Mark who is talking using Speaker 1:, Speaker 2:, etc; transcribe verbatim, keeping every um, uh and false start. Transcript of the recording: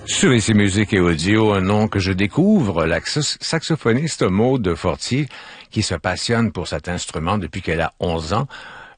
Speaker 1: Sur Ici Musique et Audio, un nom que je découvre, la saxophoniste Maude Fortier, qui se passionne pour cet instrument depuis qu'elle a onze ans.